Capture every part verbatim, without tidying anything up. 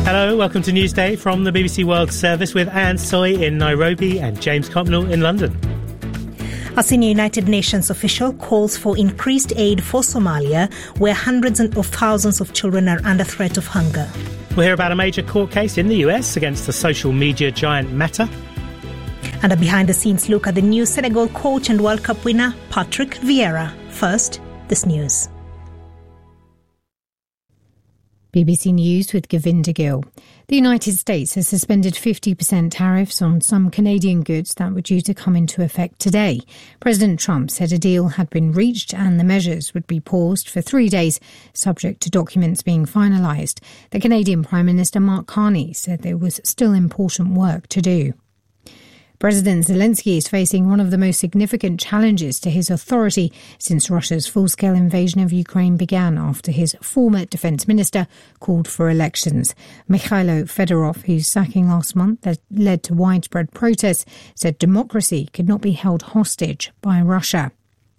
Hello, welcome to Newsday from the B B C World Service with Anne Soy in Nairobi and James Copnell in London. A senior United Nations official calls for increased aid for Somalia, where hundreds of thousands of children are under threat of hunger. We'll hear about a major court case in the U S against the social media giant Meta. And a behind-the-scenes look at the new Senegal coach and World Cup winner, Patrick Vieira. First, this news. B B C News with Govinda Gill. The United States has suspended fifty percent tariffs on some Canadian goods that were due to come into effect today. President Trump said a deal had been reached and the measures would be paused for three days, subject to documents being finalised. The Canadian Prime Minister Mark Carney said there was still important work to do. President Zelensky is facing one of the most significant challenges to his authority since Russia's full-scale invasion of Ukraine began after his former defence minister called for elections. Mikhailo Fedorov, whose sacking last month that led to widespread protests, said democracy could not be held hostage by Russia.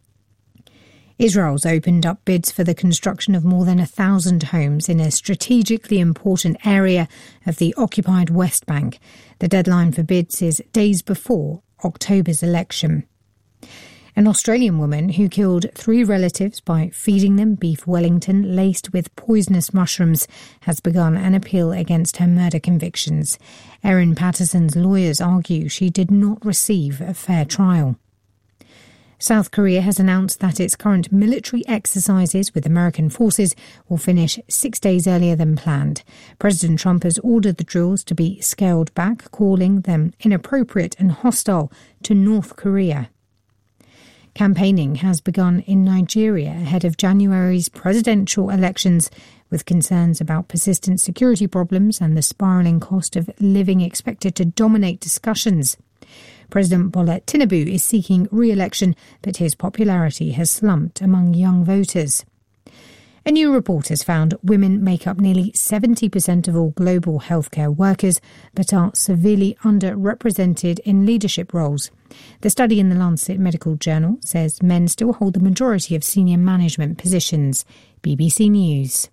Israel's opened up bids for the construction of more than a thousand homes in a strategically important area of the occupied West Bank. The deadline for bids is days before October's election. An Australian woman who killed three relatives by feeding them beef Wellington laced with poisonous mushrooms has begun an appeal against her murder convictions. Erin Patterson's lawyers argue she did not receive a fair trial. South Korea has announced that its current military exercises with American forces will finish six days earlier than planned. President Trump has ordered the drills to be scaled back, calling them inappropriate and hostile to North Korea. Campaigning has begun in Nigeria ahead of January's presidential elections, with concerns about persistent security problems and the spiralling cost of living expected to dominate discussions. President Bola Tinubu is seeking re-election, but his popularity has slumped among young voters. A new report has found women make up nearly seventy percent of all global healthcare workers, but are severely underrepresented in leadership roles. The study in the Lancet Medical Journal says men still hold the majority of senior management positions. B B C News.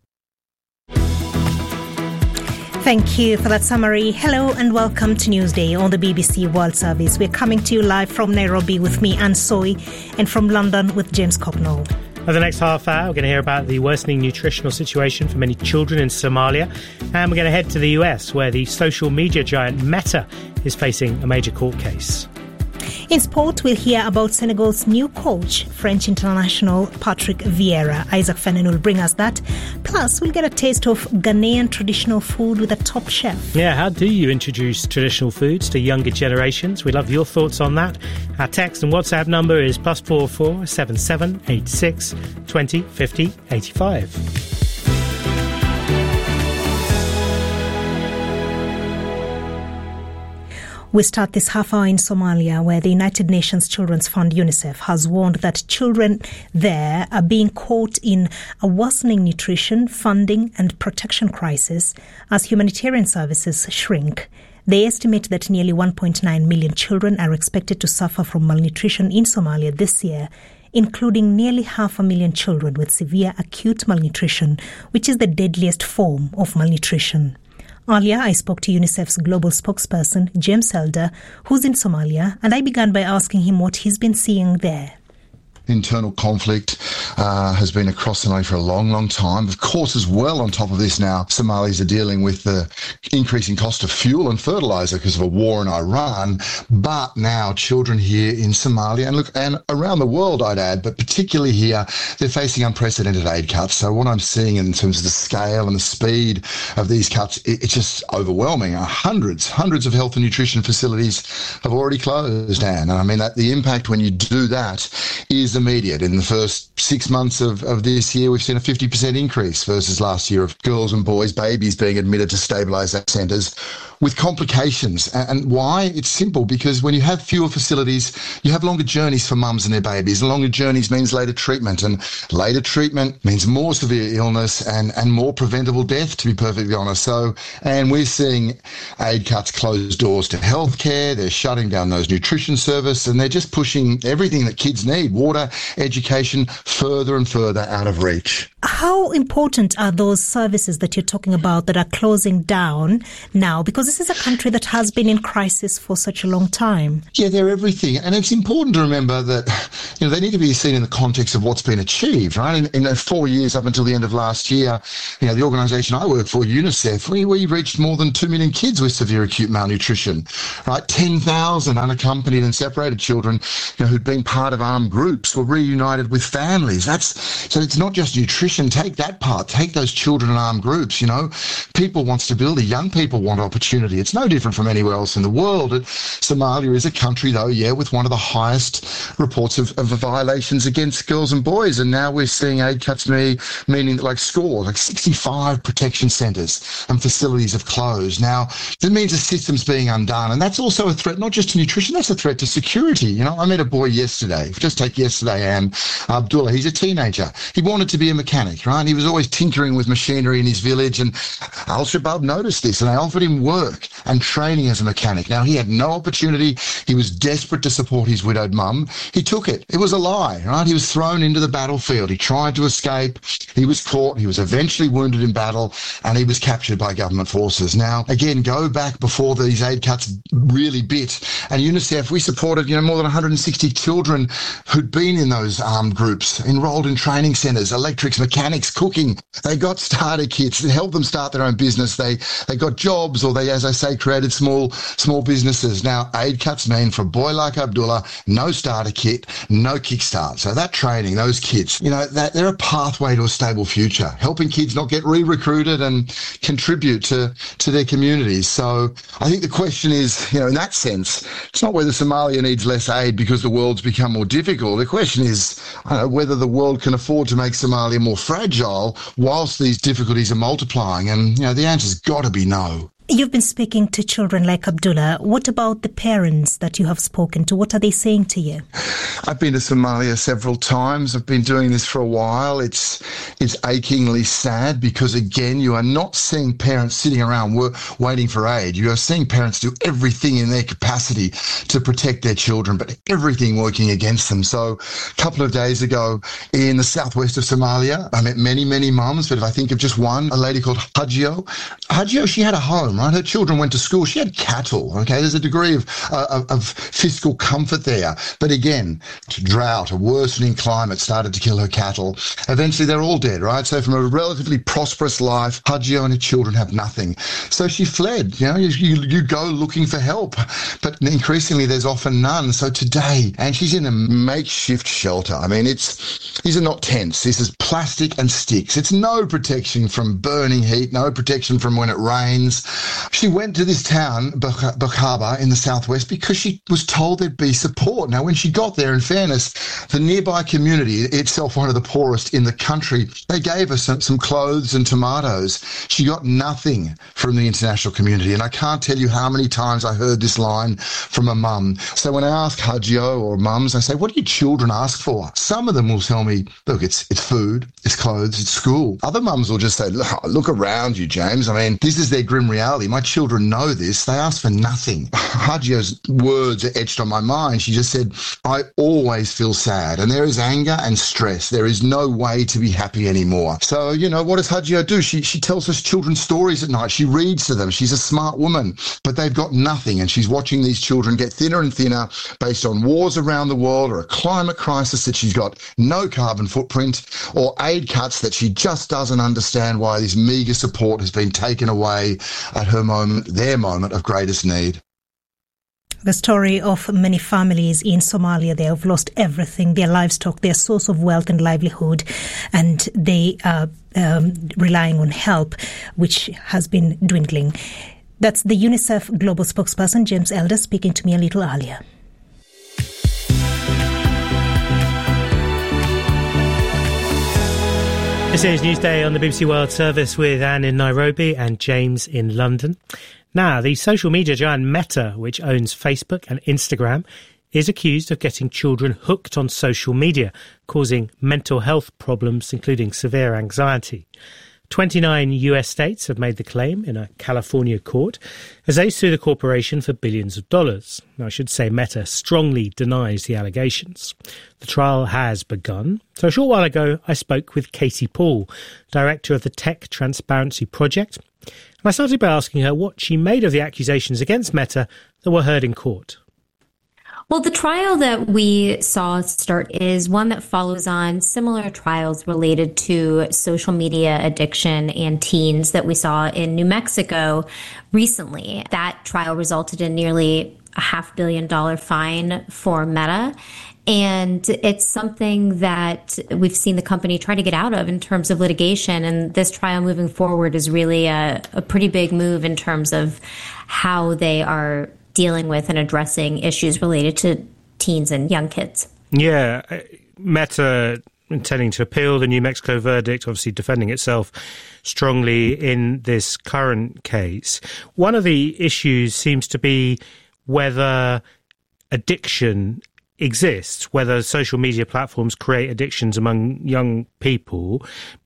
Thank you for that summary. Hello and welcome to Newsday on the B B C World Service. We're coming to you live from Nairobi with me, Anne Soy, and from London with James Copnell. For the next half hour, we're going to hear about the worsening nutritional situation for many children in Somalia. And we're going to head to the U S, where the social media giant Meta is facing a major court case. In sport, we'll hear about Senegal's new coach, French international Patrick Vieira. Isaac Fennan will bring us that. Plus, we'll get a taste of Ghanaian traditional food with a top chef. Yeah, how do you introduce traditional foods to younger generations? We love your thoughts on that. Our text and WhatsApp number is plus four four seven seven eight six twenty fifty eighty five. We start this half hour in Somalia, where the United Nations Children's Fund UNICEF has warned that children there are being caught in a worsening nutrition, funding and protection crisis as humanitarian services shrink. They estimate that nearly one point nine million children are expected to suffer from malnutrition in Somalia this year, including nearly half a million children with severe acute malnutrition, which is the deadliest form of malnutrition. Earlier, I spoke to UNICEF's global spokesperson, James Elder, who's in Somalia, and I began by asking him what he's been seeing there. Internal conflict uh, has been across Somalia for a long, long time. Of course, as well, on top of this now, Somalis are dealing with the increasing cost of fuel and fertilizer because of a war in Iran. But now children here in Somalia, and look, and around the world, I'd add, but particularly here, they're facing unprecedented aid cuts. So what I'm seeing in terms of the scale and the speed of these cuts, it, it's just overwhelming. Uh, hundreds, hundreds of health and nutrition facilities have already closed, Anne. And I mean, that the impact when you do that is immediate. In the first six months of, of this year, we've seen a fifty percent increase versus last year of girls and boys, babies being admitted to stabilisation centres, with complications. And why? It's simple, because when you have fewer facilities, you have longer journeys for mums and their babies. And longer journeys means later treatment, and later treatment means more severe illness and, and more preventable death, to be perfectly honest. So, and we're seeing aid cuts close doors to healthcare. They're shutting down those nutrition services, and they're just pushing everything that kids need, water, education, further and further out of reach. How important are those services that you're talking about that are closing down now? Because this is a country that has been in crisis for such a long time. Yeah, they're everything. And it's important to remember that, you know, they need to be seen in the context of what's been achieved, right? In, in the four years up until the end of last year, you know, the organisation I work for, UNICEF, we, we reached more than two million kids with severe acute malnutrition, right? ten thousand unaccompanied and separated children, you know, who'd been part of armed groups were reunited with families. That's, so it's not just nutrition. Take that part. Take those children in armed groups, you know. People want stability. Young people want opportunity. It's no different from anywhere else in the world. It, Somalia is a country, though, yeah, with one of the highest reports of, of violations against girls and boys. And now we're seeing aid cuts, me, meaning that like scores, like sixty-five protection centres and facilities have closed. Now, that means the system's being undone. And that's also a threat, not just to nutrition, that's a threat to security. You know, I met a boy yesterday. Just take yesterday, and Abdullah, he's a teenager. He wanted to be a mechanic. Right? He was always tinkering with machinery in his village, and Al-Shabaab noticed this, and they offered him work and training as a mechanic. Now, he had no opportunity. He was desperate to support his widowed mum. He took it. It was a lie, right? He was thrown into the battlefield. He tried to escape. He was caught. He was eventually wounded in battle, and he was captured by government forces. Now, again, go back before these aid cuts really bit, and UNICEF, we supported, you know, more than one hundred sixty children who'd been in those armed groups, enrolled in training centres, electrics, mechanics, cooking. They got starter kits that helped them start their own business. They they got jobs, or they, as I say, created small small businesses. Now, aid cuts mean for a boy like Abdullah, no starter kit, no kickstart. So that training, those kids, you know, that they're a pathway to a stable future, helping kids not get re-recruited and contribute to, to their communities. So I think the question is, you know, in that sense, it's not whether Somalia needs less aid because the world's become more difficult. The question is, I don't know, whether the world can afford to make Somalia more fragile whilst these difficulties are multiplying. And, you know, the answer's got to be no. You've been speaking to children like Abdullah. What about the parents that you have spoken to? What are they saying to you? I've been to Somalia several times. I've been doing this for a while. It's it's achingly sad because, again, you are not seeing parents sitting around work, waiting for aid. You are seeing parents do everything in their capacity to protect their children, but everything working against them. So a couple of days ago in the southwest of Somalia, I met many, many mums, but if I think of just one, a lady called Hajio. Hajio, she had a home. Right? Her children went to school. She had cattle. Okay, there's a degree of, uh, of of fiscal comfort there. But again, drought, a worsening climate started to kill her cattle. Eventually, they're all dead. Right. So from a relatively prosperous life, Hajio and her children have nothing. So she fled. You know, you, you you go looking for help, but increasingly there's often none. So today, and she's in a makeshift shelter. I mean, it's these are not tents. This is plastic and sticks. It's no protection from burning heat, no protection from when it rains. She went to this town, Bakhaba, in the southwest, because she was told there'd be support. Now, when she got there, in fairness, the nearby community, itself one of the poorest in the country, they gave her some, some clothes and tomatoes. She got nothing from the international community. And I can't tell you how many times I heard this line from a mum. So when I ask Hajio or mums, I say, what do your children ask for? Some of them will tell me, look, it's it's food, it's clothes, it's school. Other mums will just say, look, look around you, James. I mean, this is their grim reality. My children know this. They ask for nothing. Hajio's words are etched on my mind. She just said, I always feel sad, and there is anger and stress. There is no way to be happy anymore. So, you know, what does Hajio do? She she tells us children stories at night. She reads to them. She's a smart woman, but they've got nothing, and she's watching these children get thinner and thinner based on wars around the world or a climate crisis that she's got no carbon footprint, or aid cuts that she just doesn't understand why this meagre support has been taken away at her moment, their moment of greatest need. The story of many families in Somalia. They have lost everything, their livestock, their source of wealth and livelihood, and they are um, relying on help, which has been dwindling. That's the UNICEF Global Spokesperson, James Elder, speaking to me a little earlier. This is Newsday on the B B C World Service with Anne in Nairobi and James in London. Now, the social media giant Meta, which owns Facebook and Instagram, is accused of getting children hooked on social media, causing mental health problems, including severe anxiety. twenty-nine U S states have made the claim in a California court as they sue the corporation for billions of dollars. I should say Meta strongly denies the allegations. The trial has begun. So a short while ago, I spoke with Katie Paul, director of the Tech Transparency Project. And I started by asking her what she made of the accusations against Meta that were heard in court. Well, the trial that we saw start is one that follows on similar trials related to social media addiction and teens that we saw in New Mexico recently. That trial resulted in nearly a half billion dollar fine for Meta. And it's something that we've seen the company try to get out of in terms of litigation. And this trial moving forward is really a, a pretty big move in terms of how they are dealing with and addressing issues related to teens and young kids. Yeah, Meta intending to appeal the New Mexico verdict, obviously defending itself strongly in this current case. One of the issues seems to be whether addiction exists, whether social media platforms create addictions among young people.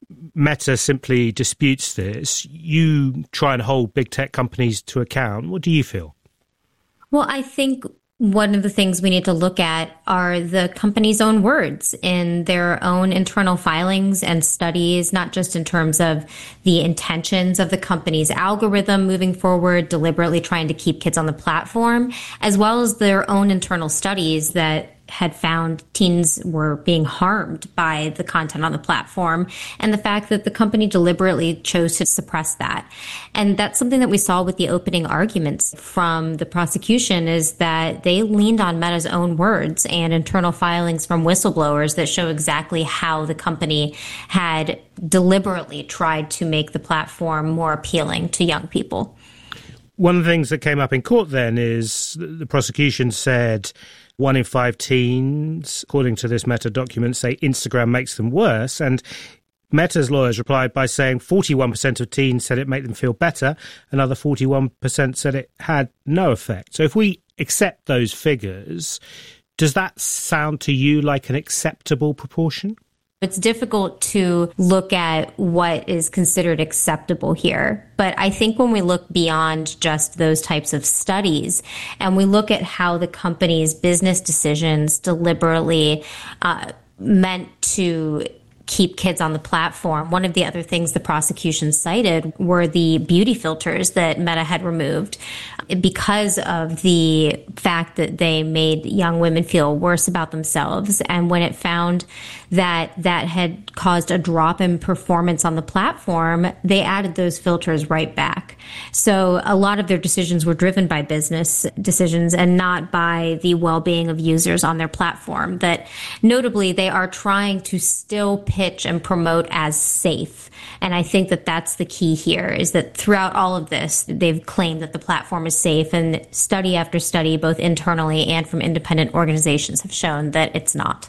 Meta simply disputes this. You try and hold big tech companies to account. What do you feel? Well, I think one of the things we need to look at are the company's own words in their own internal filings and studies, not just in terms of the intentions of the company's algorithm moving forward, deliberately trying to keep kids on the platform, as well as their own internal studies that had found teens were being harmed by the content on the platform, and the fact that the company deliberately chose to suppress that. And that's something that we saw with the opening arguments from the prosecution, is that they leaned on Meta's own words and internal filings from whistleblowers that show exactly how the company had deliberately tried to make the platform more appealing to young people. One of the things that came up in court then is the prosecution said one in five teens, according to this Meta document, say Instagram makes them worse. And Meta's lawyers replied by saying forty-one percent of teens said it made them feel better. Another forty-one percent said it had no effect. So if we accept those figures, does that sound to you like an acceptable proportion? It's difficult to look at what is considered acceptable here. But I think when we look beyond just those types of studies and we look at how the company's business decisions deliberately uh, meant to keep kids on the platform, one of the other things the prosecution cited were the beauty filters that Meta had removed because of the fact that they made young women feel worse about themselves. And when it found that that had caused a drop in performance on the platform, they added those filters right back. So a lot of their decisions were driven by business decisions and not by the well-being of users on their platform. That notably, they are trying to still pitch and promote as safe. And I think that that's the key here, is that throughout all of this, they've claimed that the platform is safe, and study after study, both internally and from independent organizations, have shown that it's not.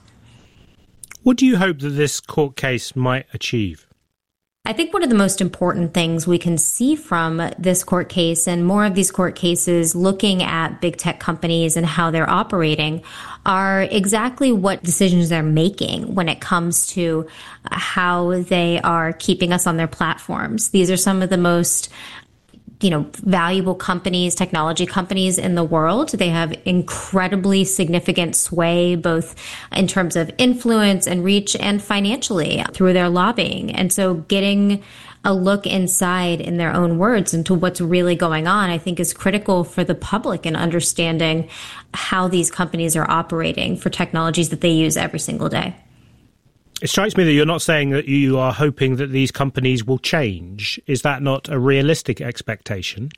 What do you hope that this court case might achieve? I think one of the most important things we can see from this court case, and more of these court cases looking at big tech companies and how they're operating, are exactly what decisions they're making when it comes to how they are keeping us on their platforms. These are some of the most you know, valuable companies, technology companies in the world. They have incredibly significant sway, both in terms of influence and reach and financially through their lobbying. And so getting a look inside, in their own words, into what's really going on, I think is critical for the public in understanding how these companies are operating for technologies that they use every single day. It strikes me that you're not saying that you are hoping that these companies will change. Is that not a realistic expectation?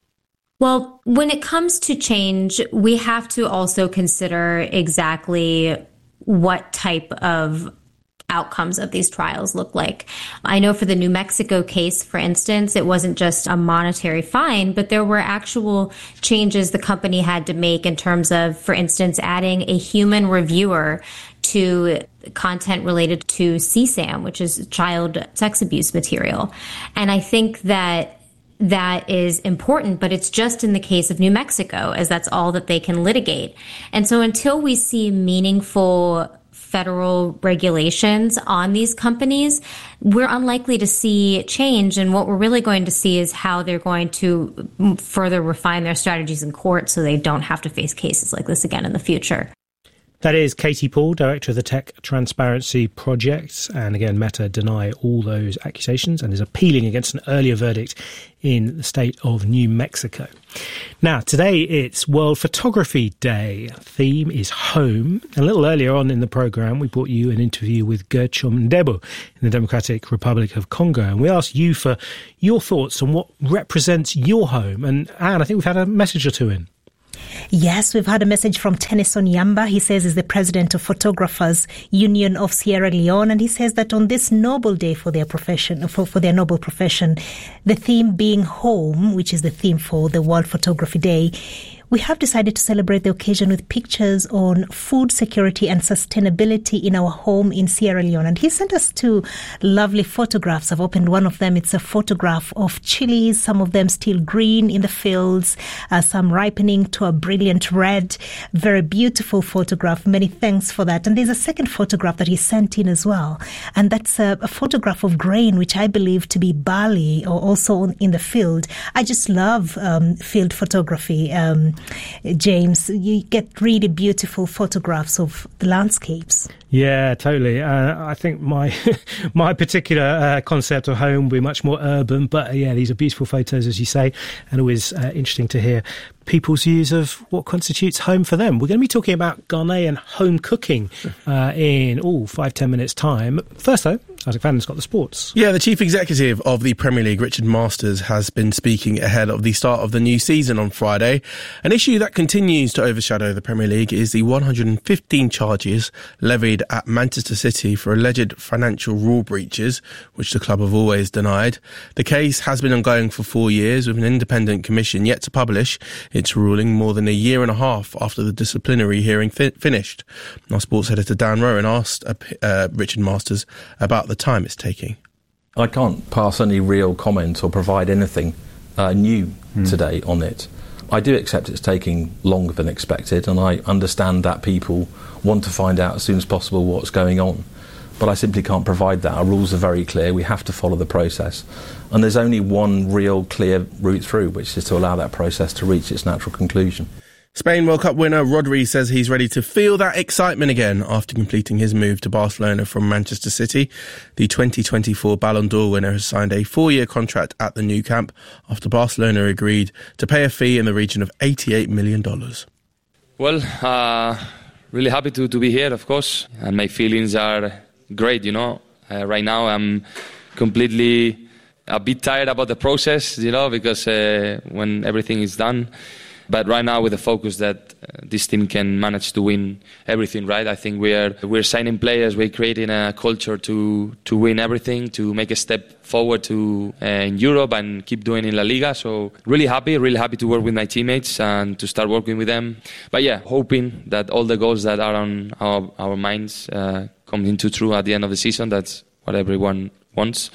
Well, when it comes to change, we have to also consider exactly what type of outcomes of these trials look like. I know for the New Mexico case, for instance, it wasn't just a monetary fine, but there were actual changes the company had to make in terms of, for instance, adding a human reviewer to content related to C SAM, which is child sex abuse material. And I think that that is important, but it's just in the case of New Mexico, as that's all that they can litigate. And so until we see meaningful federal regulations on these companies, we're unlikely to see change. And what we're really going to see is how they're going to further refine their strategies in court so they don't have to face cases like this again in the future. That is Katie Paul, Director of the Tech Transparency Project. And again, Meta deny all those accusations and is appealing against an earlier verdict in the state of New Mexico. Now, today it's World Photography Day. Theme is home. A little earlier on in the programme, we brought you an interview with Gertrude Ndebo in the Democratic Republic of Congo. And we asked you for your thoughts on what represents your home. And Anne, I think we've had a message or two in. Yes, we've had a message from Tennyson Yamba. He says he's the president of Photographers Union of Sierra Leone, and he says that on this noble day for their profession, for, for their noble profession, the theme being home, which is the theme for the World Photography Day, we have decided to celebrate the occasion with pictures on food security and sustainability in our home in Sierra Leone. And he sent us two lovely photographs. I've opened one of them. It's a photograph of chilies, some of them still green in the fields, uh, some ripening to a brilliant red. Very beautiful photograph. Many thanks for that. And there's a second photograph that he sent in as well. And that's a, a photograph of grain, which I believe to be barley, or also in the field. I just love um, field photography. Um, James, you get really beautiful photographs of the landscapes. Yeah, totally. Uh, I think my my particular uh, concept of home will be much more urban, but uh, yeah, these are beautiful photos, as you say, and always uh, interesting to hear people's views of what constitutes home for them. We're going to be talking about Ghanaian home cooking uh, in, oh, five, ten minutes' time. First, though, Isaac Vanden's got the sports. Yeah, the chief executive of the Premier League, Richard Masters, has been speaking ahead of the start of the new season on Friday. An issue that continues to overshadow the Premier League is the one hundred fifteen charges levied at Manchester City for alleged financial rule breaches, which the club have always denied. The case has been ongoing for four years, with an independent commission yet to publish its ruling more than a year and a half after the disciplinary hearing fi- finished. Our sports editor Dan Rowan asked uh, Richard Masters about the time it's taking. I can't pass any real comment or provide anything uh, new mm. today on it. I do accept it's taking longer than expected, and I understand that people want to find out as soon as possible what's going on. But I simply can't provide that. Our rules are very clear. We have to follow the process. And there's only one real clear route through, which is to allow that process to reach its natural conclusion. Spain World Cup winner Rodri says he's ready to feel that excitement again after completing his move to Barcelona from Manchester City. The twenty twenty-four Ballon d'Or winner has signed a four-year contract at the Nou Camp after Barcelona agreed to pay a fee in the region of eighty-eight million dollars. Well, uh, really happy to, to be here, of course. And my feelings are great, you know. Uh, right now I'm completely a bit tired about the process, you know, because uh, when everything is done. But right now, with the focus that uh, this team can manage to win everything, right? I think we are we're signing players, we're creating a culture to to win everything, to make a step forward to uh, in Europe and keep doing in La Liga. So really happy, really happy to work with my teammates and to start working with them. But yeah, hoping that all the goals that are on our our minds uh, come into true at the end of the season. That's what everyone wants.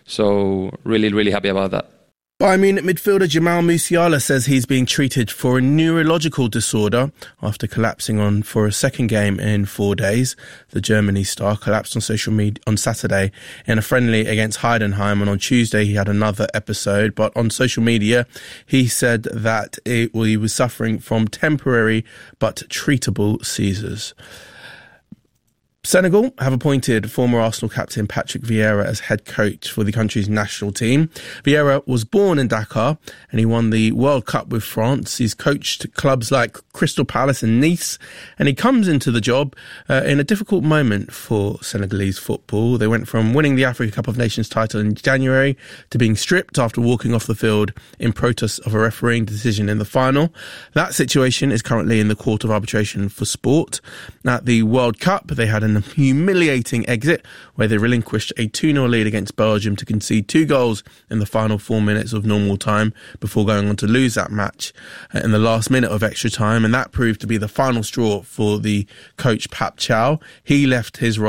So really, really happy about that. Bayern Munich midfielder Jamal Musiala says he's being treated for a neurological disorder after collapsing on for a second game in four days. The Germany star collapsed on social media on Saturday in a friendly against Heidenheim, and on Tuesday he had another episode. But on social media, he said that it, well, he was suffering from temporary but treatable seizures. Senegal have appointed former Arsenal captain Patrick Vieira as head coach for the country's national team. Vieira was born in Dakar and he won the World Cup with France. He's coached clubs like Crystal Palace and Nice, and he comes into the job uh, in a difficult moment for Senegalese football. They went from winning the Africa Cup of Nations title in January to being stripped after walking off the field in protest of a refereeing decision in the final. That situation is currently in the Court of Arbitration for Sport. At the World Cup, they had an humiliating exit where they relinquished a two nil lead against Belgium to concede two goals in the final four minutes of normal time before going on to lose that match in the last minute of extra time, and that proved to be the final straw for the coach Pap Chow. He left his role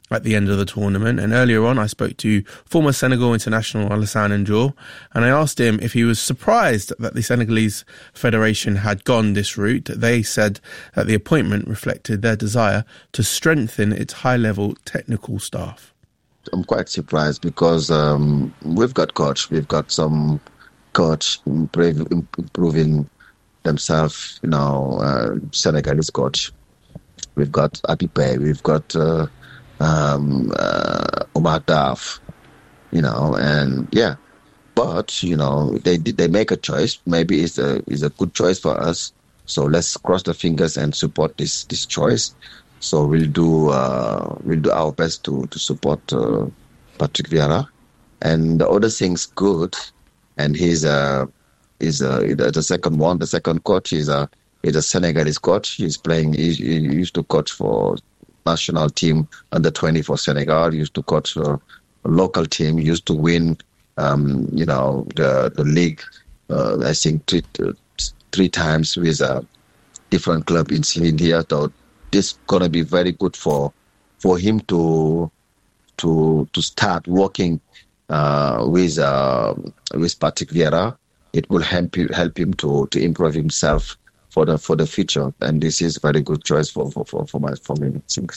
at the end of the tournament. And earlier on, I spoke to former Senegal international Alassane Ndour, and I asked him if he was surprised that the Senegalese Federation had gone this route. They said that the appointment reflected their desire to strengthen its high-level technical staff. I'm quite surprised because um, we've got coach, we've got some coach improve, improving themselves, you know, uh, Senegalese coach. We've got Apipe, we've got uh, um, uh, Omar Daf, you know, and yeah. But, you know, they they make a choice. Maybe it's a, it's a good choice for us. So let's cross the fingers and support this, this choice. So we'll do uh, we'll do our best to, to support uh, Patrick Vieira. And the other thing's good. And he's a, he's a, the second one, the second coach is a, is a Senegalese coach. He's playing, he, he used to coach for national team under twenty for Senegal. He used to coach for a local team. He used to win, um, you know, the the league. Uh, I think three three times with a different club in India. So this is gonna be very good for for him to to to start working uh, with uh, with Patrick Vieira. It will help you, help him to to improve himself for the for the future, and this is a very good choice for for for, for my for me. I think.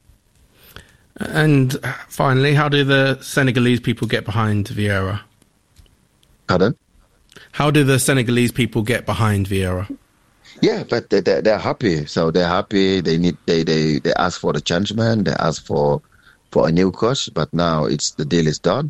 And finally, how do the Senegalese people get behind Vieira? Pardon? How do the Senegalese people get behind Vieira? Yeah, but they, they they're happy. So they're happy. They need they they they ask for the changement. They ask for for a new coach. But now it's the deal is done.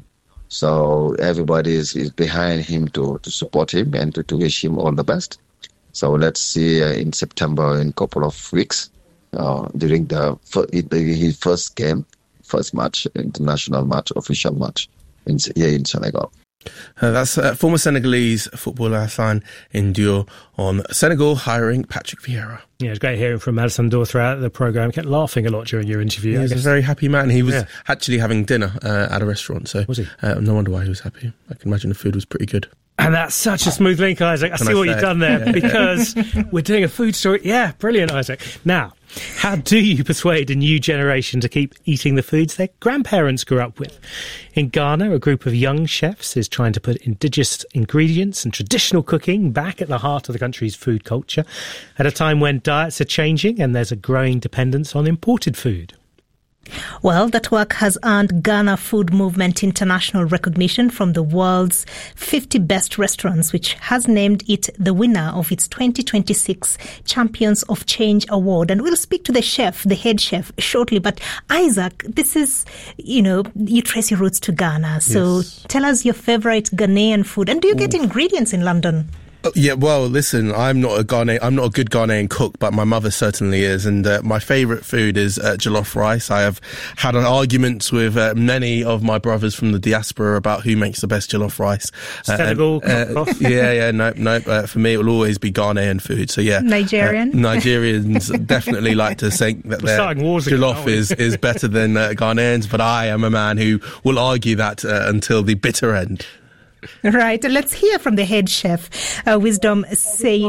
So everybody is, is behind him to, to support him and to, to wish him all the best. So let's see uh, in September, in a couple of weeks, uh, during the, the his first game, first match, international match, official match in, here in Senegal. Uh, that's uh, former Senegalese footballer Alassane Ndour on Senegal hiring Patrick Vieira. Yeah, it was great hearing from Alassane Ndour throughout the programme. Kept laughing a lot during your interview. Yeah, he was a very happy man. He was yeah. actually having dinner uh, at a restaurant. So was he? Uh, no wonder why he was happy. I can imagine the food was pretty good. And that's such a smooth link, Isaac. I Can see I what say you've it? done there Yeah. because we're doing a food story. Yeah, brilliant, Isaac. Now, how do you persuade a new generation to keep eating the foods their grandparents grew up with? In Ghana, a group of young chefs is trying to put indigenous ingredients and traditional cooking back at the heart of the country's food culture at a time when diets are changing and there's a growing dependence on imported food. Well, that work has earned Ghana Food Movement international recognition from the world's fifty best restaurants, which has named it the winner of its twenty twenty-six Champions of Change Award. And we'll speak to the chef, the head chef, shortly. But Isaac, this is, you know, you trace your roots to Ghana. So Yes. tell us your favorite Ghanaian food. And do you get ingredients in London? Oh, yeah, well, listen, I'm not a Ghana, I'm not a good Ghanaian cook, but my mother certainly is, and uh, my favourite food is uh, jollof rice. I have had an argument with uh, many of my brothers from the diaspora about who makes the best jollof rice. Uh, Senegal, and, uh, yeah, yeah, no, no. Uh, for me, it will always be Ghanaian food. So yeah, Nigerian? Uh, Nigerians definitely like to think that We're their starting wars again, jollof aren't we? is is better than uh, Ghanaians, but I am a man who will argue that uh, until the bitter end. Right. Let's hear from the head chef, uh, Wisdom Seydou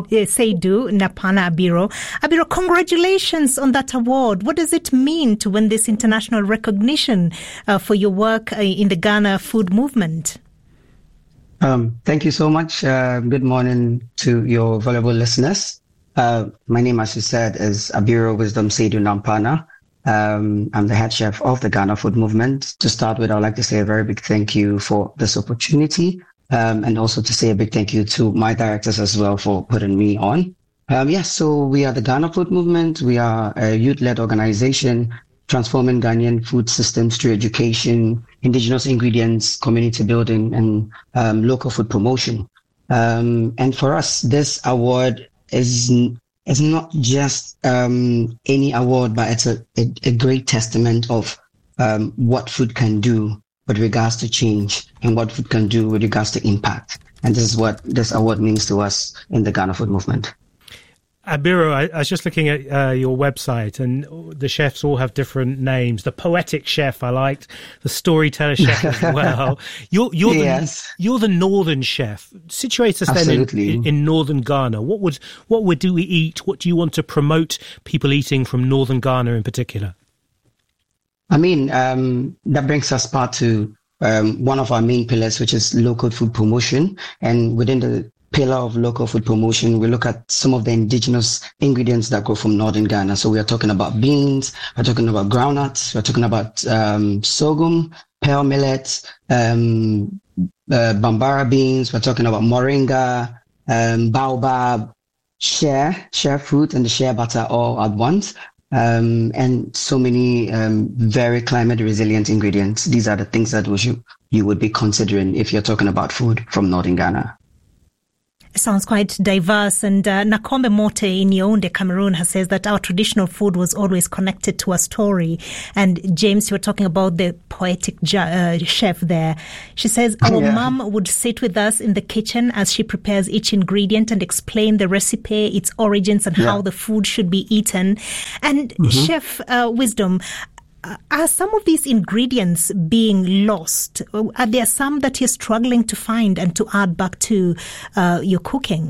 Napana Abiro. Abiro, congratulations on that award. What does it mean to win this international recognition uh, for your work uh, in the Ghana food movement? Um, thank you so much. Uh, good morning to your valuable listeners. Uh, my name, as you said, is Abiro Wisdom Seydou Nampana. Um, I'm the head chef of the Ghana Food Movement. To start with, I'd like to say a very big thank you for this opportunity, um, and also to say a big thank you to my directors as well for putting me on. Um, yes, so we are the Ghana Food Movement. We are a youth-led organization transforming Ghanaian food systems through education, indigenous ingredients, community building, and um, local food promotion. Um, and for us, this award is It's not just um, any award, but it's a, a, a great testament of um, what food can do with regards to change and what food can do with regards to impact. And this is what this award means to us in the Ghana Food Movement. Abiro, I, I was just looking at uh, your website, and the chefs all have different names. The poetic chef I liked, the storyteller chef as well. You're, you're, Yes. the, you're the northern chef. Situate us then Absolutely. in, in northern Ghana. What would what would do we eat? What do you want to promote people eating from northern Ghana in particular? I mean, um, that brings us back to um, one of our main pillars, which is local food promotion. And within the pillar of local food promotion, we look at some of the indigenous ingredients that go from northern Ghana. So we are talking about beans, we're talking about groundnuts, we're talking about um, sorghum, pearl millet, um, uh, bambara beans, we're talking about moringa, um, baobab, share, share fruit, and the share butter all at once. Um, and so many um, very climate resilient ingredients. These are the things that you, you would be considering if you're talking about food from northern Ghana. Sounds quite diverse. And uh, Nakombe Mote in Yaoundé, Cameroon, has says that our traditional food was always connected to a story. And James, you were talking about the poetic ju- uh, chef there. She says our yeah. mum would sit with us in the kitchen as she prepares each ingredient and explain the recipe, its origins, and yeah. how the food should be eaten. And mm-hmm. Chef uh, Wisdom, are some of these ingredients being lost? Are there some that you're struggling to find and to add back to uh, your cooking?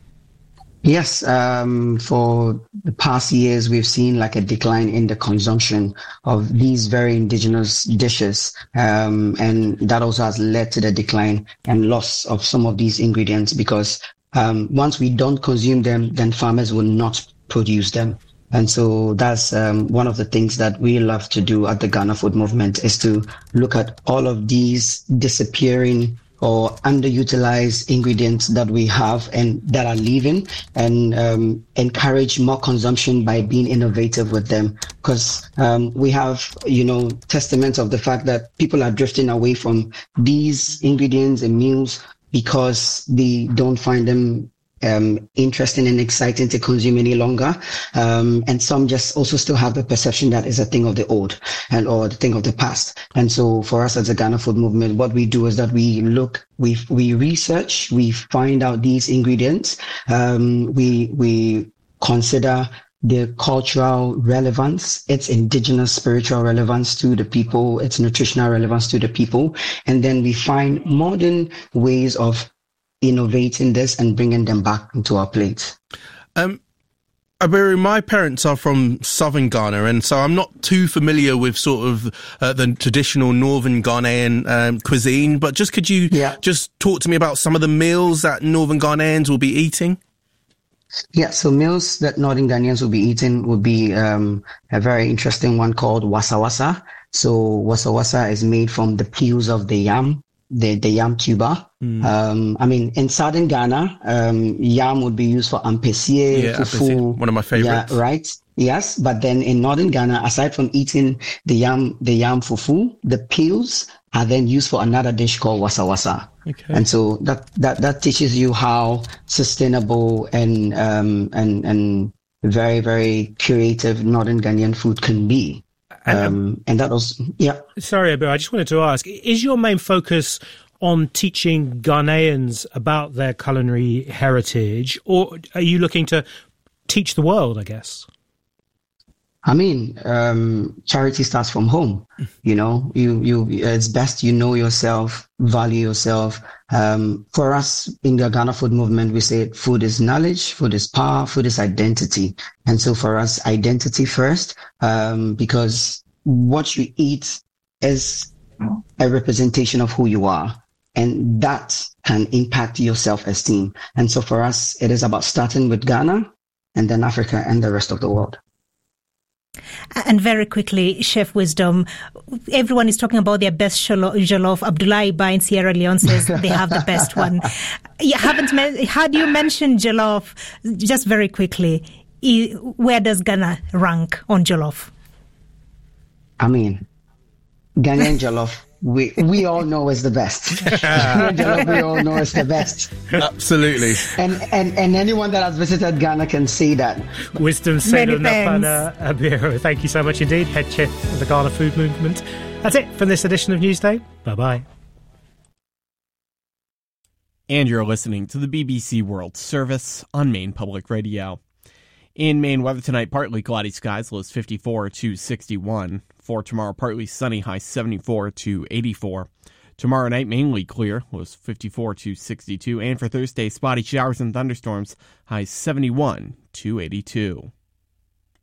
Yes, um, for the past years, we've seen like a decline in the consumption of these very indigenous dishes. Um, and that also has led to the decline and loss of some of these ingredients because um, once we don't consume them, then farmers will not produce them. And so that's um, one of the things that we love to do at the Ghana Food Movement is to look at all of these disappearing or underutilized ingredients that we have and that are leaving and um, encourage more consumption by being innovative with them. Because um, we have, you know, testament of the fact that people are drifting away from these ingredients and meals because they don't find them Um, interesting and exciting to consume any longer. Um, and some just also still have the perception that is a thing of the old and or the thing of the past. And so for us as a Ghana Food Movement, what we do is that we look, we we research, we find out these ingredients, um, we we consider the cultural relevance, its indigenous spiritual relevance to the people, its nutritional relevance to the people, and then we find modern ways of innovating this and bringing them back into our plates. Um, Abiru, my parents are from southern Ghana, and so I'm not too familiar with sort of uh, the traditional northern Ghanaian um, cuisine, but just could you yeah. just talk to me about some of the meals that northern Ghanaians will be eating? Yeah, so meals that northern Ghanaians will be eating would be um, a very interesting one called wasa wasa. So wasa wasa is made from the peels of the yam, the, the yam tuber. Mm. Um, I mean, in southern Ghana, um, yam would be used for ampesie, yeah, fufu. One of my favorites. Yeah, right. Yes. But then in northern Ghana, aside from eating the yam, the yam fufu, the peels are then used for another dish called wasa wasa. Okay. And so that, that, that teaches you how sustainable and, um, and, and very, very creative northern Ghanaian food can be. And, um, and that was, yeah. Sorry, but I just wanted to ask, is your main focus on teaching Ghanaians about their culinary heritage, or are you looking to teach the world, I guess? I mean, um, charity starts from home. You know, you, you, it's best you know yourself, value yourself. Um, for us in the Ghana Food Movement, we say food is knowledge, food is power, food is identity. And so for us, identity first, um, because what you eat is a representation of who you are. And that can impact your self-esteem. And so for us, it is about starting with Ghana and then Africa and the rest of the world. And very quickly, Chef Wisdom, everyone is talking about their best jollof. Abdullah Iba in Sierra Leone says they have the best one. You haven't men- had you mentioned jollof? Just very quickly, where does Ghana rank on jollof? I mean, Ghanaian jollof, we we all know is the best. Ghanaian jollof, we all know is the best. Absolutely. And and and anyone that has visited Ghana can say that. Wisdom Seydou Nampana Abiru, thank you so much indeed, head chef of the Ghana Food Movement. That's it from this edition of Newsday. Bye-bye. And you're listening to the B B C World Service on Maine Public Radio. In Maine, weather tonight, partly cloudy skies, lows fifty-four to sixty-one. For tomorrow, partly sunny, high seventy-four to eighty-four. Tomorrow night, mainly clear, lows fifty-four to sixty-two. And for Thursday, spotty showers and thunderstorms, high seventy-one to eighty-two.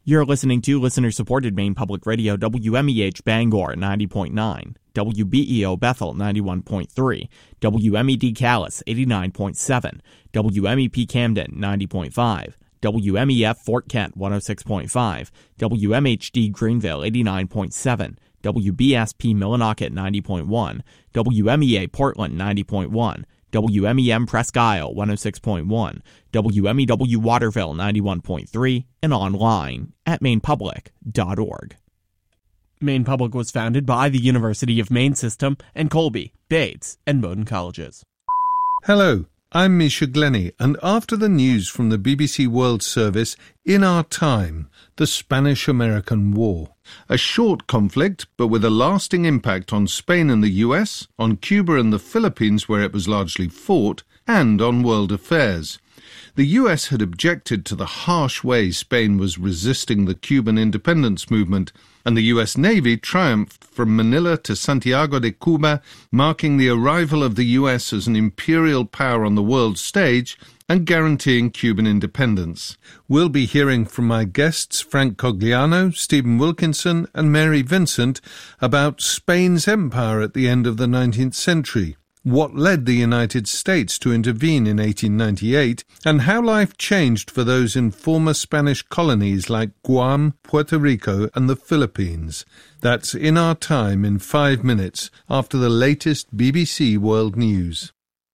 You're listening to listener-supported Maine Public Radio, W M E H Bangor ninety point nine, W B E O Bethel ninety-one point three, W M E D Calais eighty-nine point seven, W M E P Camden ninety point five, W M E F Fort Kent one oh six point five, W M H D Greenville eighty-nine point seven, W B S P Millinocket ninety point one, W M E A Portland ninety point one, W M E M Presque Isle one oh six point one, W M E W Waterville ninety-one point three, and online at maine public dot org. Maine Public was founded by the University of Maine System and Colby, Bates, and Bowdoin Colleges. Hello, I'm Misha Glenny, and after the news from the B B C World Service, In Our Time, the Spanish-American War. A short conflict, but with a lasting impact on Spain and the U S, on Cuba and the Philippines, where it was largely fought, and on world affairs. The U S had objected to the harsh way Spain was resisting the Cuban independence movement, and the U S Navy triumphed from Manila to Santiago de Cuba, marking the arrival of the U S as an imperial power on the world stage and guaranteeing Cuban independence. We'll be hearing from my guests Frank Cogliano, Stephen Wilkinson and Mary Vincent about Spain's empire at the end of the nineteenth century, what led the United States to intervene in eighteen ninety-eight, and how life changed for those in former Spanish colonies like Guam, Puerto Rico and the Philippines. That's In Our Time in five minutes after the latest B B C World News.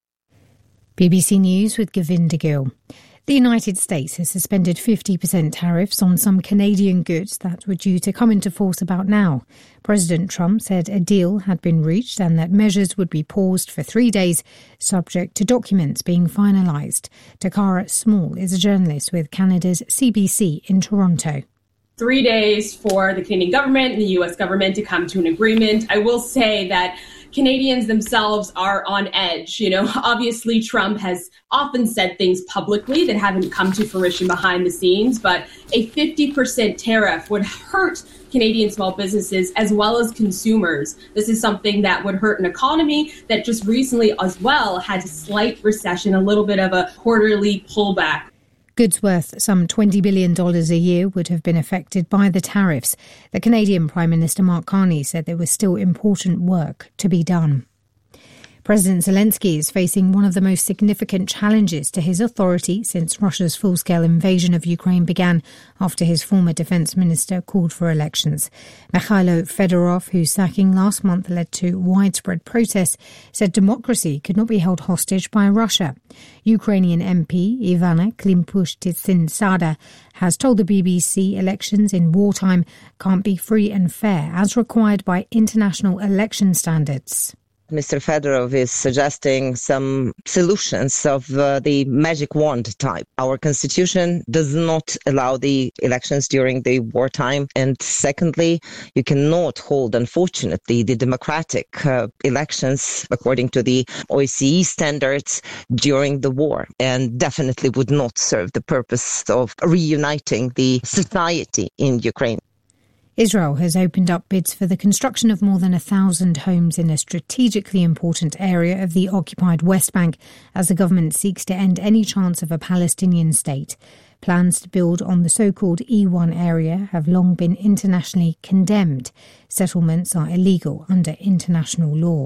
B B C News with Govinda Gill. The United States has suspended fifty percent tariffs on some Canadian goods that were due to come into force about now. President Trump said a deal had been reached and that measures would be paused for three days, subject to documents being finalised. Takara Small is a journalist with Canada's C B C in Toronto. Three days for the Canadian government and the U S government to come to an agreement. I will say that Canadians themselves are on edge. You know, obviously Trump has often said things publicly that haven't come to fruition behind the scenes, but a fifty percent tariff would hurt Canadian small businesses as well as consumers. This is something that would hurt an economy that just recently as well had a slight recession, a little bit of a quarterly pullback. Goods worth some twenty billion dollars a year would have been affected by the tariffs. The Canadian Prime Minister Mark Carney said there was still important work to be done. President Zelensky is facing one of the most significant challenges to his authority since Russia's full-scale invasion of Ukraine began after his former defence minister called for elections. Mikhailo Fedorov, whose sacking last month led to widespread protests, said democracy could not be held hostage by Russia. Ukrainian M P Ivana Klimpushtsin-Sada has told the B B C elections in wartime can't be free and fair as required by international election standards. Mister Fedorov is suggesting some solutions of uh, the magic wand type. Our constitution does not allow the elections during the wartime. And secondly, you cannot hold, unfortunately, the democratic uh, elections according to the O S C E standards during the war, and definitely would not serve the purpose of reuniting the society in Ukraine. Israel has opened up bids for the construction of more than a thousand homes in a strategically important area of the occupied West Bank as the government seeks to end any chance of a Palestinian state. Plans to build on the so-called E one area have long been internationally condemned. Settlements are illegal under international law.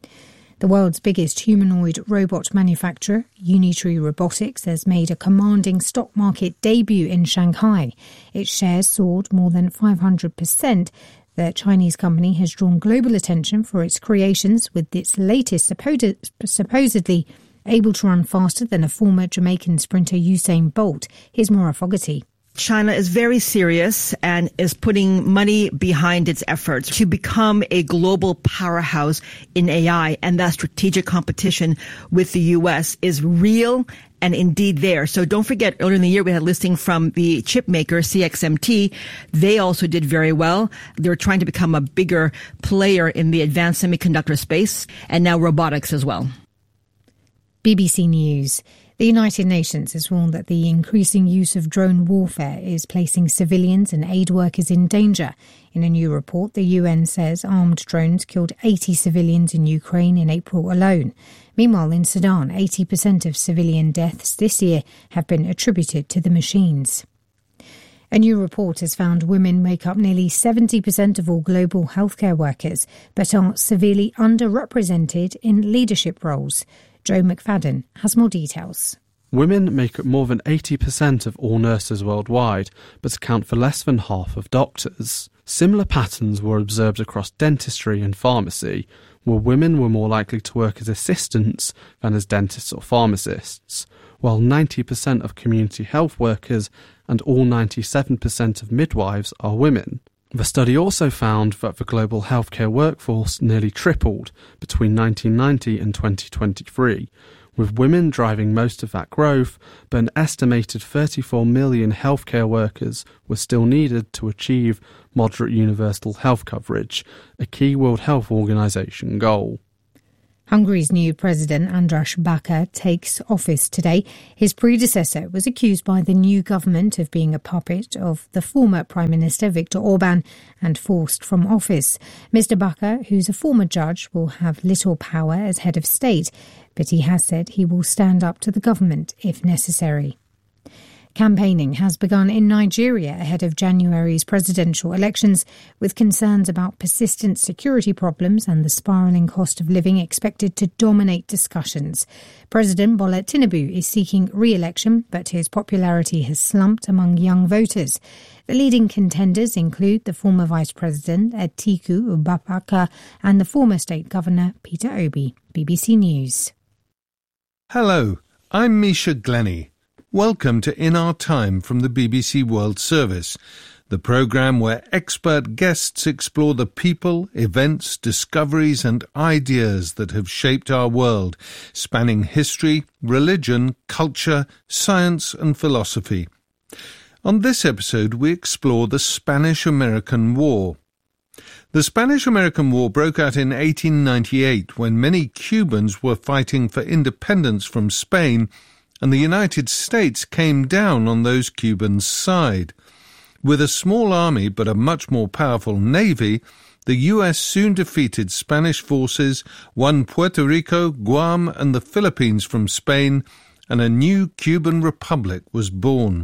The world's biggest humanoid robot manufacturer, Unitree Robotics, has made a commanding stock market debut in Shanghai. Its shares soared more than five hundred percent. The Chinese company has drawn global attention for its creations, with its latest supposed, supposedly able to run faster than a former Jamaican sprinter Usain Bolt. Here's Maura Fogarty. China is very serious and is putting money behind its efforts to become a global powerhouse in A I, and that strategic competition with the U S is real and indeed there. So don't forget, earlier in the year we had a listing from the chip maker C X M T. They also did very well. They're trying to become a bigger player in the advanced semiconductor space, and now robotics as well. B B C News. The United Nations has warned that the increasing use of drone warfare is placing civilians and aid workers in danger. In a new report, the U N says armed drones killed eighty civilians in Ukraine in April alone. Meanwhile, in Sudan, eighty percent of civilian deaths this year have been attributed to the machines. A new report has found women make up nearly seventy percent of all global healthcare workers, but are severely underrepresented in leadership roles. Joe McFadden has more details. Women make up more than eighty percent of all nurses worldwide, but account for less than half of doctors. Similar patterns were observed across dentistry and pharmacy, where women were more likely to work as assistants than as dentists or pharmacists, while ninety percent of community health workers and all ninety-seven percent of midwives are women. The study also found that the global healthcare workforce nearly tripled between nineteen ninety and twenty twenty-three, with women driving most of that growth, but an estimated thirty-four million healthcare workers were still needed to achieve moderate universal health coverage, a key World Health Organization goal. Hungary's new president, András Baka, takes office today. His predecessor was accused by the new government of being a puppet of the former Prime Minister Viktor Orban and forced from office. Mister Baka, who's a former judge, will have little power as head of state, but he has said he will stand up to the government if necessary. Campaigning has begun in Nigeria ahead of January's presidential elections, with concerns about persistent security problems and the spiralling cost of living expected to dominate discussions. President Bola Tinubu is seeking re-election, but his popularity has slumped among young voters. The leading contenders include the former Vice President Atiku Abubakar and the former State Governor Peter Obi. B B C News. Hello, I'm Misha Glenny. Welcome to In Our Time from the B B C World Service, the programme where expert guests explore the people, events, discoveries and ideas that have shaped our world, spanning history, religion, culture, science and philosophy. On this episode, we explore the Spanish-American War. The Spanish-American War broke out in eighteen ninety-eight when many Cubans were fighting for independence from Spain, and the United States came down on those Cubans' side. With a small army but a much more powerful navy, the U S soon defeated Spanish forces, won Puerto Rico, Guam and the Philippines from Spain, and a new Cuban republic was born.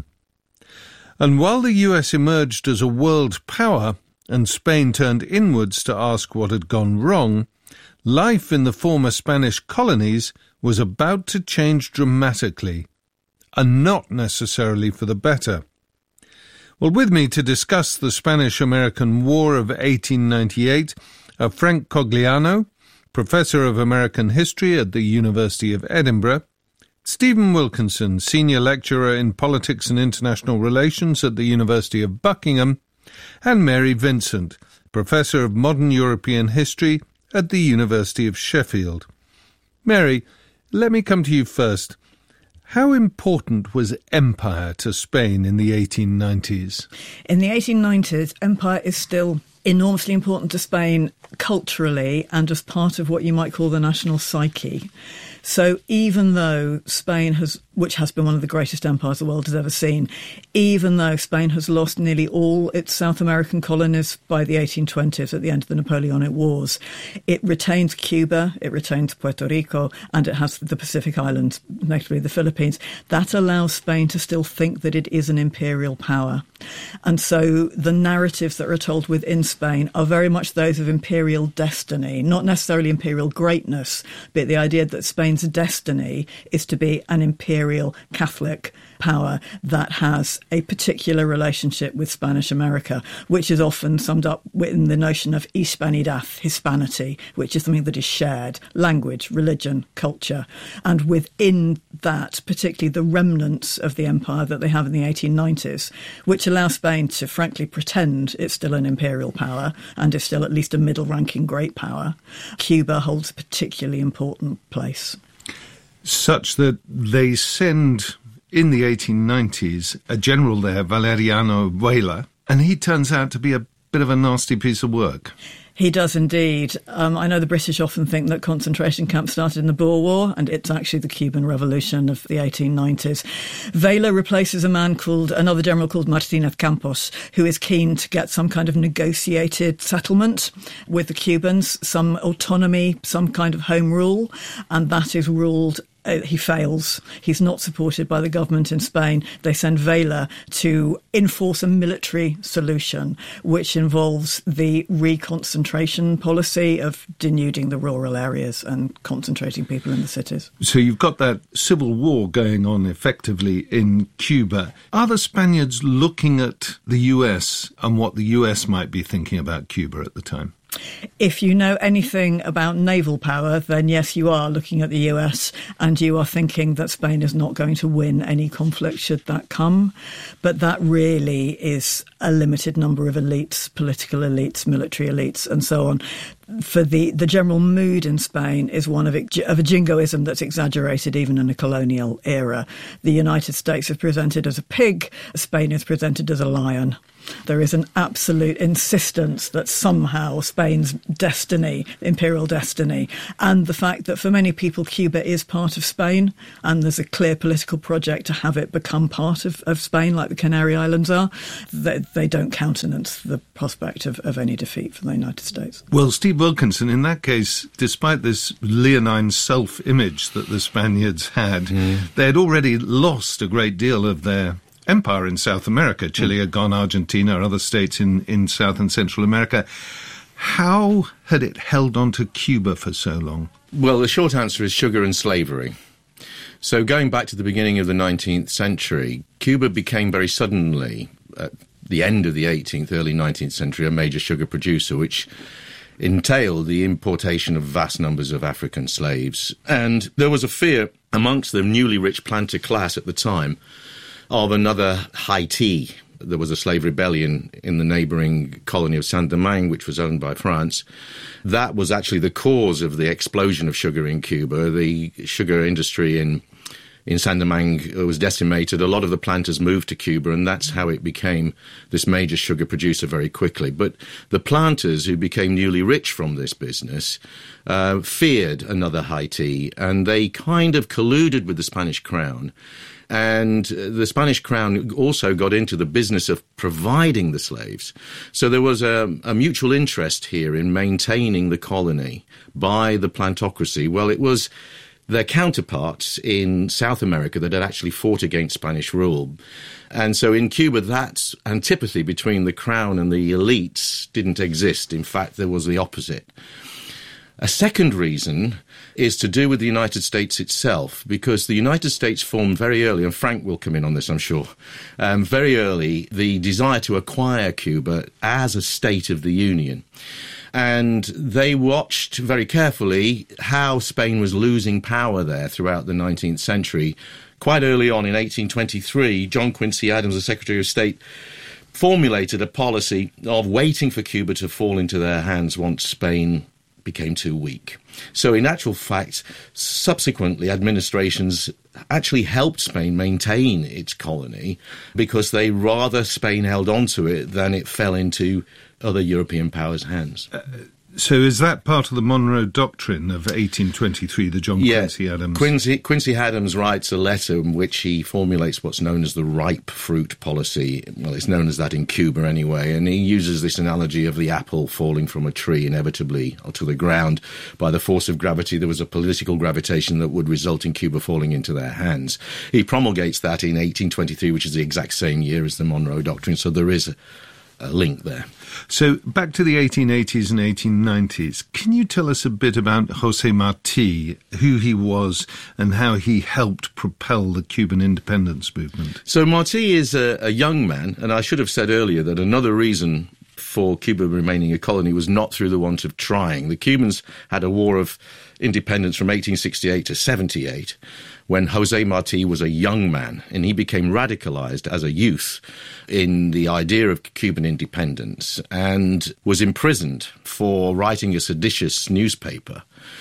And while the U S emerged as a world power, and Spain turned inwards to ask what had gone wrong, life in the former Spanish colonies was about to change dramatically, and not necessarily for the better. Well, with me to discuss the Spanish-American War of eighteen ninety-eight are Frank Cogliano, Professor of American History at the University of Edinburgh, Stephen Wilkinson, Senior Lecturer in Politics and International Relations at the University of Buckingham, and Mary Vincent, Professor of Modern European History at the University of Sheffield. Mary, let me come to you first. How important was empire to Spain in the eighteen nineties? In the eighteen nineties, empire is still enormously important to Spain culturally and as part of what you might call the national psyche. So even though Spain has, which has been one of the greatest empires the world has ever seen, even though Spain has lost nearly all its South American colonies by the eighteen twenties at the end of the Napoleonic Wars, it retains Cuba, it retains Puerto Rico, and it has the Pacific Islands, notably the Philippines. That allows Spain to still think that it is an imperial power. And so the narratives that are told within Spain are very much those of imperial destiny, not necessarily imperial greatness, but the idea that Spain's destiny is to be an imperial Catholic power that has a particular relationship with Spanish America, which is often summed up in the notion of Hispanidad, Hispanity, which is something that is shared, language, religion, culture. And within that, particularly the remnants of the empire that they have in the eighteen nineties, which allow Spain to frankly pretend it's still an imperial power and is still at least a middle-ranking great power, Cuba holds a particularly important place. Such that they send, in the eighteen nineties, a general there, Valeriano Vela, and he turns out to be a bit of a nasty piece of work. He does indeed. Um, I know the British often think that concentration camps started in the Boer War, and it's actually the Cuban Revolution of the eighteen nineties. Vela replaces a man called, another general called Martinez Campos, who is keen to get some kind of negotiated settlement with the Cubans, some autonomy, some kind of home rule, and that is ruled uh, he fails. He's not supported by the government in Spain. They send Vela to enforce a military solution, which involves the reconcentration policy of denuding the rural areas and concentrating people in the cities. So you've got that civil war going on effectively in Cuba. Are the Spaniards looking at the U S and what the U S might be thinking about Cuba at the time? If you know anything about naval power, then yes, you are looking at the U S and you are thinking that Spain is not going to win any conflict should that come. But that really is a limited number of elites, political elites, military elites, and so on. For the, the general mood in Spain is one of, of a jingoism that's exaggerated even in a colonial era. The United States is presented as a pig, Spain is presented as a lion. There is an absolute insistence that somehow Spain's destiny, imperial destiny, and the fact that for many people Cuba is part of Spain and there's a clear political project to have it become part of, of Spain like the Canary Islands are, they, they don't countenance the prospect of, of any defeat for the United States. Well, Steve Wilkinson, in that case, despite this leonine self-image that the Spaniards had, mm. they had already lost a great deal of their empire in South America. Chile had gone, Argentina, other states in, in South and Central America. How had it held on to Cuba for so long? Well, the short answer is sugar and slavery. So going back to the beginning of the nineteenth century, Cuba became very suddenly, at the end of the eighteenth, early nineteenth century, a major sugar producer, which entailed the importation of vast numbers of African slaves. And there was a fear amongst the newly rich planter class at the time of another Haiti. There was a slave rebellion in the neighbouring colony of Saint-Domingue, which was owned by France. That was actually the cause of the explosion of sugar in Cuba. The sugar industry in in Saint-Domingue was decimated. A lot of the planters moved to Cuba, and that's how it became this major sugar producer very quickly. But the planters who became newly rich from this business uh, feared another Haiti, and they kind of colluded with the Spanish crown. And the Spanish crown also got into the business of providing the slaves. So there was a, a mutual interest here in maintaining the colony by the plantocracy. Well, it was their counterparts in South America that had actually fought against Spanish rule. And so in Cuba, that antipathy between the crown and the elites didn't exist. In fact, there was the opposite. A second reason is to do with the United States itself, because the United States formed very early, and Frank will come in on this, I'm sure, um, very early, the desire to acquire Cuba as a state of the Union. And they watched very carefully how Spain was losing power there throughout the nineteenth century. Quite early on in eighteen twenty-three, John Quincy Adams, the Secretary of State, formulated a policy of waiting for Cuba to fall into their hands once Spain became too weak. So in actual fact, subsequently administrations actually helped Spain maintain its colony because they rather Spain held on to it than it fell into other European powers' hands. Uh, so is that part of the Monroe Doctrine of eighteen twenty-three, the John yeah, Quincy Adams? Quincy, Quincy Adams writes a letter in which he formulates what's known as the ripe fruit policy. Well, it's known as that in Cuba anyway, and he uses this analogy of the apple falling from a tree inevitably to the ground by the force of gravity. There was a political gravitation that would result in Cuba falling into their hands. He promulgates that in eighteen twenty-three, which is the exact same year as the Monroe Doctrine, so there is a, a link there. So back to the eighteen eighties and eighteen nineties, can you tell us a bit about José Martí, who he was and how he helped propel the Cuban independence movement? So Martí is a, a young man, and I should have said earlier that another reason for Cuba remaining a colony was not through the want of trying. The Cubans had a war of independence from eighteen sixty-eight to seventy-eight, when José Martí was a young man, and he became radicalized as a youth in the idea of Cuban independence and was imprisoned for writing a seditious newspaper,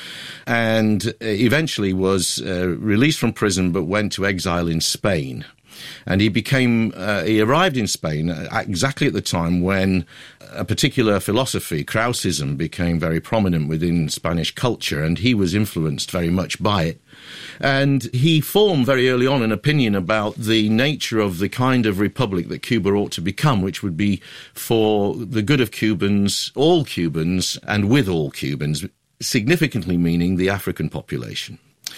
and eventually was uh, released from prison but went to exile in Spain. And he became, uh, he arrived in Spain exactly at the time when a particular philosophy, Krausism, became very prominent within Spanish culture, and he was influenced very much by it. And he formed very early on an opinion about the nature of the kind of republic that Cuba ought to become, which would be for the good of Cubans, all Cubans, and with all Cubans, significantly meaning the African population.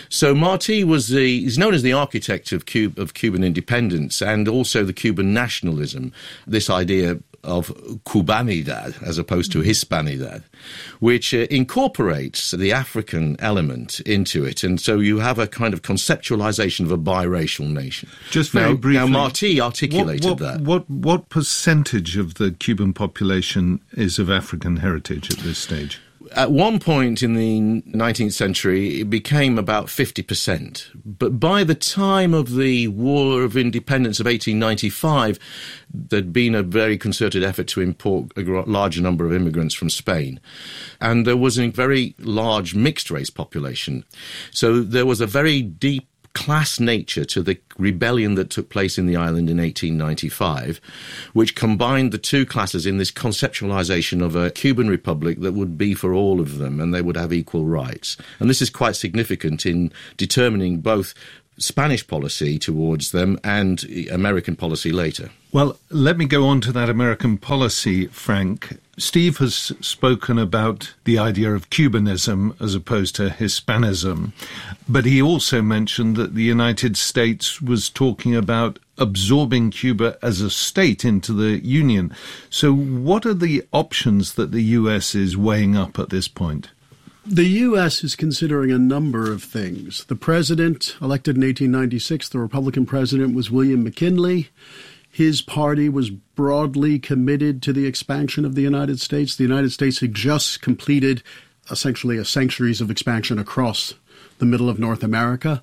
So Martí was the, he's known as the architect of, Cuba, of Cuban independence and also the Cuban nationalism, this idea of Cubanidad as opposed to Hispanidad, which uh, incorporates the African element into it. And so you have a kind of conceptualization of a biracial nation. Just very now, briefly. Now, Martí articulated what, what, that. What, what percentage of the Cuban population is of African heritage at this stage? At one point in the nineteenth century, it became about fifty percent. But by the time of the War of Independence of eighteen ninety-five, there'd been a very concerted effort to import a larger number of immigrants from Spain. And there was a very large mixed-race population. So there was a very deep class nature to the rebellion that took place in the island in eighteen ninety-five, which combined the two classes in this conceptualization of a Cuban republic that would be for all of them and they would have equal rights. And this is quite significant in determining both Spanish policy towards them and American policy later. Well, let me go on to that American policy, Frank. Steve has spoken about the idea of Cubanism as opposed to Hispanism, but he also mentioned that the United States was talking about absorbing Cuba as a state into the Union. So what are the options that the U S is weighing up at this point? The U S is considering a number of things. The president, elected in eighteen ninety-six, the Republican president was William McKinley. His party was broadly committed to the expansion of the United States. The United States had just completed essentially a centuries of expansion across the middle of North America.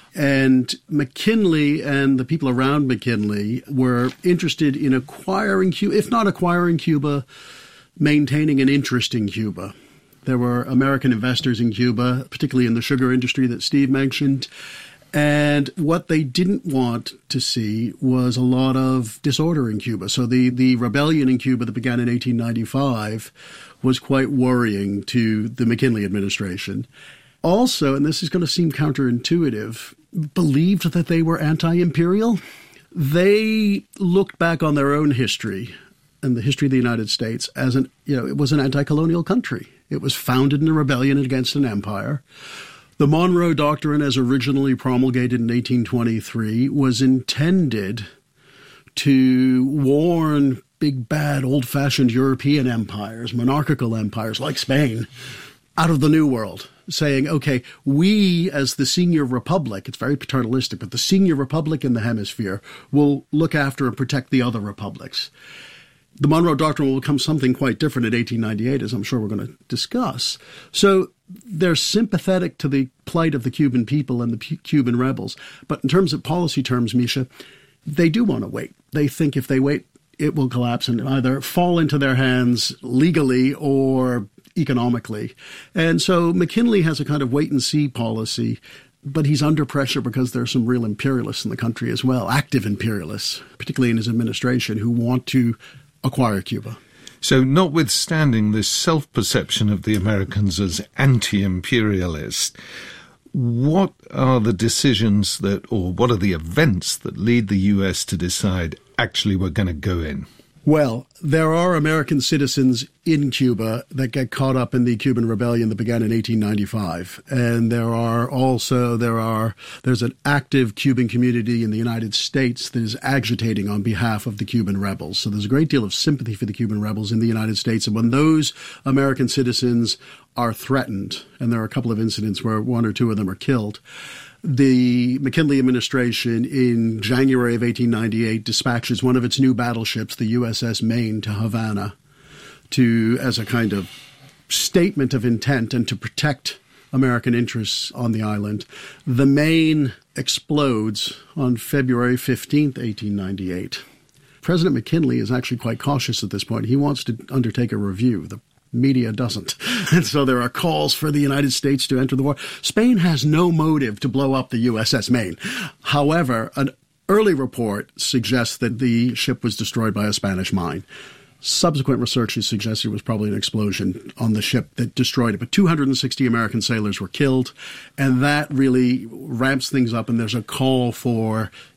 And McKinley and the people around McKinley were interested in acquiring Cuba, if not acquiring Cuba, maintaining an interest in Cuba. There were American investors in Cuba, particularly in the sugar industry that Steve mentioned. And what they didn't want to see was a lot of disorder in Cuba. So the, the rebellion in Cuba that began in eighteen ninety-five was quite worrying to the McKinley administration. Also, and this is going to seem counterintuitive, believed that they were anti-imperial. They looked back on their own history and the history of the United States as an, you know, it was an anti-colonial country. It was founded in a rebellion against an empire. The Monroe Doctrine, as originally promulgated in eighteen twenty-three, was intended to warn big, bad, old-fashioned European empires, monarchical empires like Spain, out of the New World, saying, okay, we as the senior republic, it's very paternalistic, but the senior republic in the hemisphere will look after and protect the other republics. The Monroe Doctrine will become something quite different in eighteen ninety-eight, as I'm sure we're going to discuss. So they're sympathetic to the plight of the Cuban people and the P- Cuban rebels. But in terms of policy terms, Misha, they do want to wait. They think if they wait, it will collapse and either fall into their hands legally or economically. And so McKinley has a kind of wait-and-see policy, but he's under pressure because there are some real imperialists in the country as well, active imperialists, particularly in his administration, who want to acquire Cuba. So notwithstanding this self-perception of the Americans as anti-imperialist, what are the decisions that, or what are the events that lead the U S to decide actually we're going to go in? Well, there are American citizens in Cuba that get caught up in the Cuban rebellion that began in eighteen ninety-five. And there are also, there are, there's an active Cuban community in the United States that is agitating on behalf of the Cuban rebels. So there's a great deal of sympathy for the Cuban rebels in the United States. And when those American citizens are threatened, and there are a couple of incidents where one or two of them are killed, the McKinley administration in January of eighteen ninety-eight dispatches one of its new battleships, the U S S Maine, to Havana to as a kind of statement of intent and to protect American interests on the island. The Maine explodes on February fifteenth, eighteen ninety-eight. President McKinley is actually quite cautious at this point. He wants to undertake a review. The media doesn't. And so there are calls for the United States to enter the war. Spain has no motive to blow up the U S S Maine. However, an early report suggests that the ship was destroyed by a Spanish mine. Subsequent research has suggested it was probably an explosion on the ship that destroyed it. But two hundred sixty American sailors were killed, and that really ramps things up, and there's a call for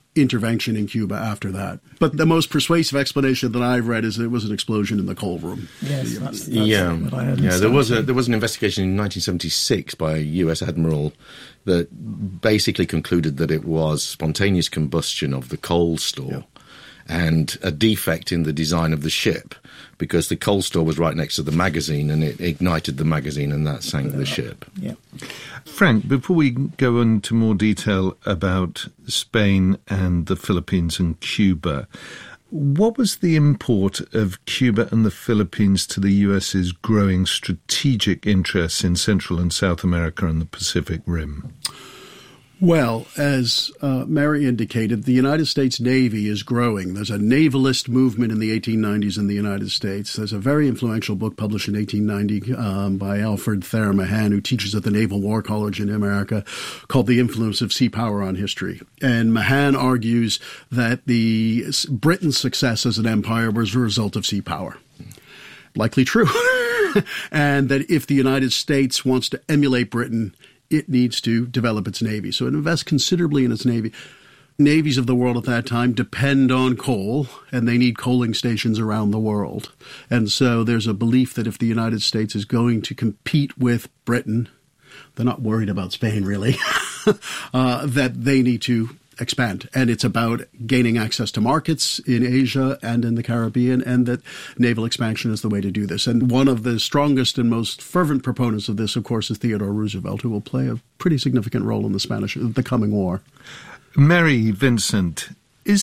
intervention in Cuba after that. But the most persuasive explanation that I've read is that it was an explosion in the coal room. Yes, that's, that's yeah, what I yeah. There was a there was an investigation in nineteen seventy-six by a U S admiral that basically concluded that it was spontaneous combustion of the coal store. Yeah. And a defect in the design of the ship, because the coal store was right next to the magazine and it ignited the magazine and that sank the ship. Yeah. Frank, before we go into more detail about Spain and the Philippines and Cuba, what was the import of Cuba and the Philippines to the US's growing strategic interests in Central and South America and the Pacific Rim? Well, as uh, Mary indicated, the United States Navy is growing. There's a navalist movement in the eighteen nineties in the United States. There's a very influential book published in eighteen ninety um, by Alfred Thayer Mahan, who teaches at the Naval War College in America, called The Influence of Sea Power on History. And Mahan argues that the Britain's success as an empire was a result of sea power. Likely true. And that if the United States wants to emulate Britain, it needs to develop its navy. So it invests considerably in its navy. Navies of the world at that time depend on coal, and they need coaling stations around the world. And so there's a belief that if the United States is going to compete with Britain, they're not worried about Spain, really, uh, that they need to expand. And it's about gaining access to markets in Asia and in the Caribbean, and that naval expansion is the way to do this. And one of the strongest and most fervent proponents of this, of course, is Theodore Roosevelt, who will play a pretty significant role in the Spanish, the coming war. Mary Vincent,